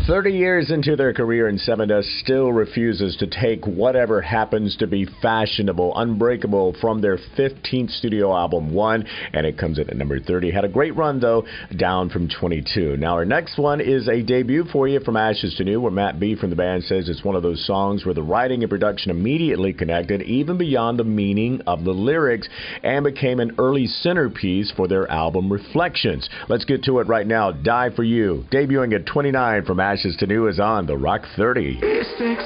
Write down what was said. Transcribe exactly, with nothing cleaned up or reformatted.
thirty years into their career, and Sevendust still refuses to take whatever happens to be fashionable. Unbreakable from their fifteenth studio album, One, and it comes in at number thirty. Had a great run, though, down from twenty-two. Now, our next one is a debut for you, From Ashes to New, where Matt B. from the band says it's one of those songs where the writing and production immediately connected, even beyond the meaning of the lyrics, and became an early centerpiece for their album Reflections. Let's get to it right now. Die for You, debuting at twenty-nine, From Ashes to New, is on the Rock thirty.